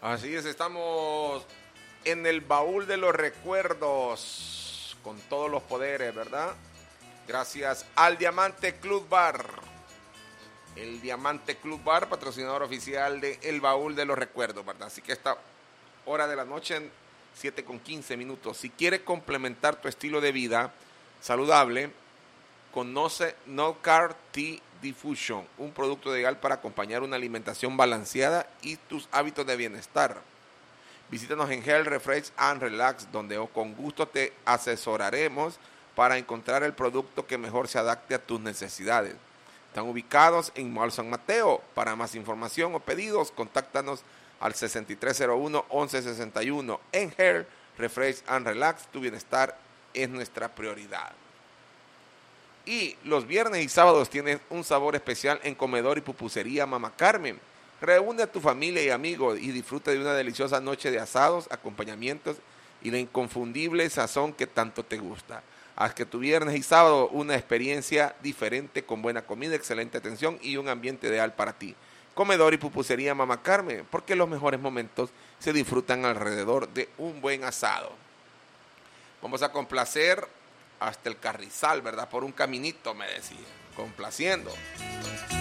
Así es, estamos en el baúl de los recuerdos con todos los poderes, ¿verdad? Gracias al Diamante Club Bar. El Diamante Club Bar, patrocinador oficial de El Baúl de los Recuerdos, ¿verdad? Así que esta hora de la noche, 7:15. Si quieres complementar tu estilo de vida saludable, conoce No Carb Tea Diffusion, un producto ideal para acompañar una alimentación balanceada y tus hábitos de bienestar. Visítanos en Health Refresh and Relax, donde con gusto te asesoraremos para encontrar el producto que mejor se adapte a tus necesidades. Están ubicados en Mall San Mateo. Para más información o pedidos, contáctanos al 6301-1161. En Health Refresh and Relax, tu bienestar es nuestra prioridad. Y los viernes y sábados tienes un sabor especial en Comedor y Pupusería Mama Carmen. Reúne a tu familia y amigos y disfruta de una deliciosa noche de asados, acompañamientos y la inconfundible sazón que tanto te gusta. Haz que tu viernes y sábado una experiencia diferente con buena comida, excelente atención y un ambiente ideal para ti. Comedor y Pupusería Mama Carmen, porque los mejores momentos se disfrutan alrededor de un buen asado. Vamos a complacer hasta el Carrizal, ¿verdad? Por un caminito, me decía, complaciendo.